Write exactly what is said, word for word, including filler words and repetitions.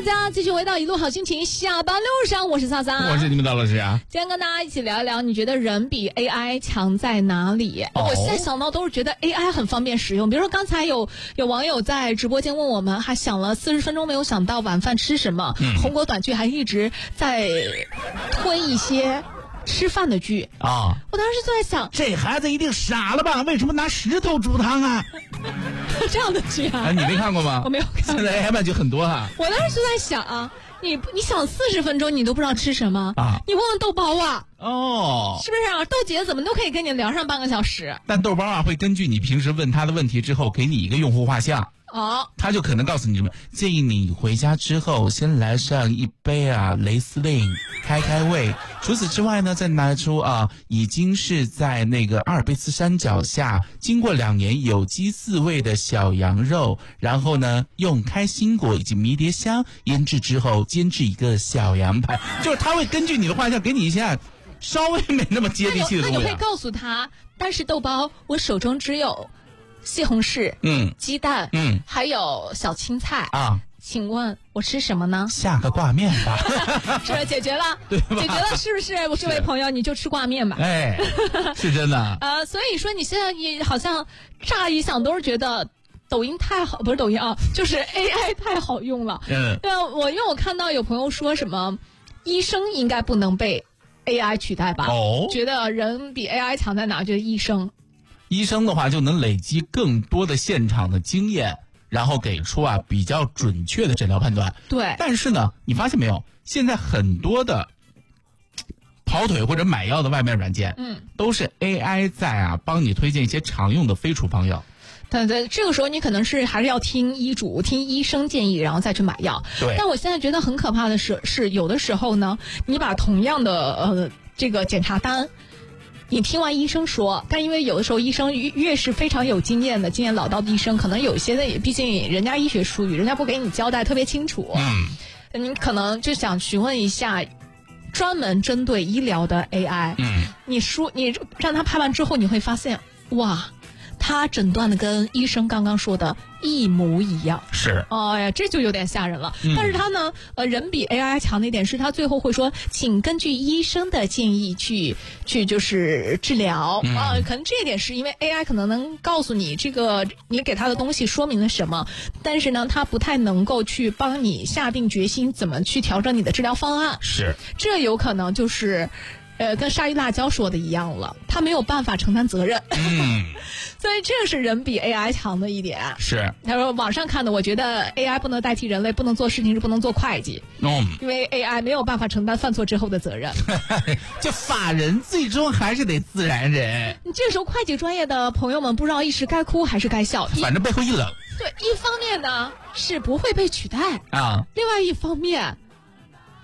大家继续回到一路好心情下班路上，我是萨萨， 我是你们的老师啊。 今天跟大家一起聊一聊，你觉得人比 A I 强在哪里？哦、我现在想到都是觉得 A I 很方便使用。比如说刚才有有网友在直播间问我们，还想了四十分钟没有想到晚饭吃什么，嗯、红果短剧还一直在推一些吃饭的剧啊！ 我当时就在想， 这孩子一定傻了吧？为什么拿石头煮汤啊？ 这样的剧啊？ 哎，你没看过吗？ 我没有看。 现在 A I 版剧很多啊。 我当时就在想啊，你你想四十分钟你都不知道吃什么啊？ 你问问豆包啊？ 哦， 是不是啊？豆姐怎么都可以跟你聊上半个小时？ 但豆包啊会根据你平时问他的问题之后，给你一个用户画像。 哦， 他就可能告诉你们，建议你回家之后先来上一杯啊雷司令开开胃。除此之外呢，再拿出啊已经是在那个阿尔卑斯山脚下经过两年有机饲喂的小羊肉，然后呢用开心果以及迷迭香腌制之后煎制一个小羊排。就是他会根据你的画像给你一下稍微没那么接地气的东西、啊、 那你会告诉他，但是豆包我手中只有西红柿， 嗯， 鸡蛋， 嗯， 还有小青菜啊， 请问我吃什么呢？ 下个挂面吧。 是不是解决了？ 对吧？ 解决了，是不是？我这位朋友，你就吃挂面吧。 哎，是真的。 呃，所以说你现在也好像乍一想都是觉得抖音太好，不是抖音啊，就是 A I 太好用了。 嗯， 对啊，我因为我看到有朋友说什么，医生应该不能被 A I 取代吧？ 哦， 觉得人比 A I 强在哪？就是医生。 医生的话就能累积更多的现场的经验，然后给出啊比较准确的诊疗判断。 对， 但是呢，你发现没有，现在很多的跑腿或者买药的外卖软件， 嗯， 都是 A I 在啊帮你推荐一些常用的非处方药。 对对，这个时候你可能是还是要听医嘱，听医生建议，然后再去买药。 对。 但我现在觉得很可怕的是，是有的时候呢，你把同样的呃这个检查单。你听完医生说，但因为有的时候医生越越是非常有经验的、经验老道的医生，可能有些的，毕竟人家医学术语，人家不给你交代特别清楚。 嗯， 你可能就想询问一下，专门针对医疗的 A I。 嗯， 你说你让他拍完之后，你会发现，哇，他诊断的跟医生刚刚说的一模一样。 是。 哦呀，这就有点吓人了。 嗯、 但是他呢，呃，人比 A I 强的一点是他最后会说，请根据医生的建议去去就是治疗。 嗯、 啊，可能这一点是因为 A I 可能能告诉你这个你给他的东西说明了什么，但是呢，他不太能够去帮你下定决心怎么去调整你的治疗方案。 是。 这有可能就是。呃，跟鲨鱼辣椒说的一样了，他没有办法承担责任。 嗯， 所以这个是人比 A I 强的一点。 是。 他说网上看的，我觉得 A I 不能代替人类，不能做事情是不能做会计。 嗯， 因为 A I 没有办法承担犯错之后的责任。 这法人最终还是得自然人。 你这时候会计专业的朋友们不知道一时该哭还是该笑， 反正背后一冷。 对，一方面呢是不会被取代啊， 另外一方面